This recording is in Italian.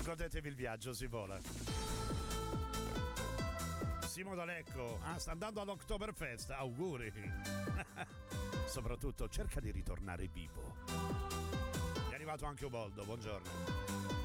Godetevi il viaggio, si vola. Simo D'Alecco, sta andando all'Oktoberfest, auguri. Soprattutto cerca di ritornare vivo. È arrivato anche Uboldo, buongiorno.